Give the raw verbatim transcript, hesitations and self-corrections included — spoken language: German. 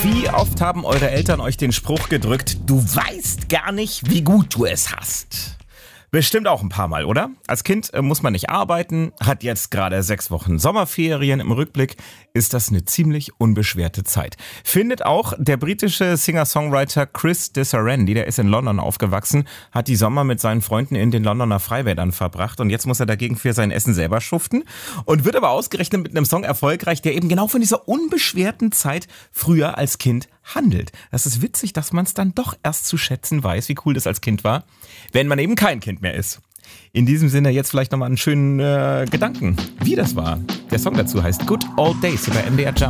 Wie oft haben eure Eltern euch den Spruch gedrückt, du weißt gar nicht, wie gut du es hast? Bestimmt auch ein paar Mal, oder? Als Kind äh, muss man nicht arbeiten, hat jetzt gerade sechs Wochen Sommerferien. Im Rückblick ist das eine ziemlich unbeschwerte Zeit. Findet auch der britische Singer-Songwriter Chris Disarandi, der ist in London aufgewachsen, hat die Sommer mit seinen Freunden in den Londoner Freibädern verbracht und jetzt muss er dagegen für sein Essen selber schuften und wird aber ausgerechnet mit einem Song erfolgreich, der eben genau von dieser unbeschwerten Zeit früher als Kind handelt. Das ist witzig, dass man es dann doch erst zu schätzen weiß, wie cool das als Kind war, wenn man eben kein Kind mehr ist. In diesem Sinne jetzt vielleicht nochmal einen schönen äh, Gedanken, wie das war. Der Song dazu heißt Good Old Days hier bei M D R Jump.